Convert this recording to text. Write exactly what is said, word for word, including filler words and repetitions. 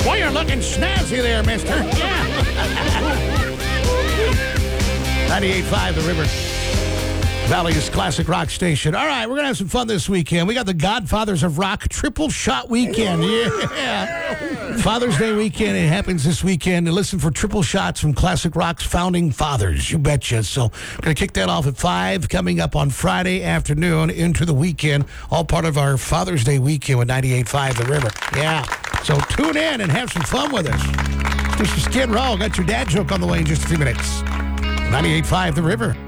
Boy, you're looking snazzy there, mister. Yeah. ninety-eight point five The River. Valley's classic rock station. All right, we're going to have some fun this weekend. We got the Godfathers of Rock Triple Shot Weekend. Yeah. Father's Day weekend. It happens this weekend. And listen for triple shots from classic rock's founding fathers. You betcha. So we're going to kick that off at five, coming up on Friday afternoon into the weekend. All part of our Father's Day weekend with ninety-eight point five The River. Yeah. So tune in and have some fun with us. Mister Skid Row got your dad joke on the way in just a few minutes. ninety-eight point five The River.